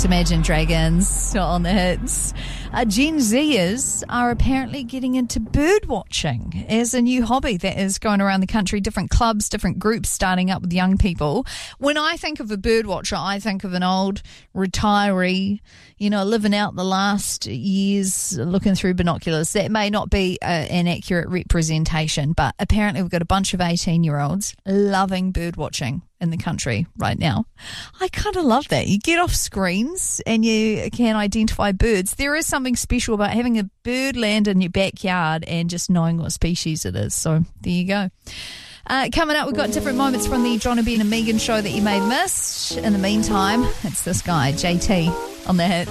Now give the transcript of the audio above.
It's Imagine Dragons on the hits. Gen Zers are apparently getting into bird watching as a new hobby that is going around the country, different clubs, different groups starting up with young people. When I think of a bird watcher, I think of an old retiree, living out the last years looking through binoculars. That may not be an accurate representation, but apparently we've got a bunch of 18-year-olds loving bird watching in the country right now. I kind of love that. You get off screens and you can identify birds. There is something special about having a bird land in your backyard and just knowing what species it is. So there you go. Coming up, we've got different moments from the John and Ben and Megan show that you may have missed. In the meantime, it's this guy, JT, on the hit.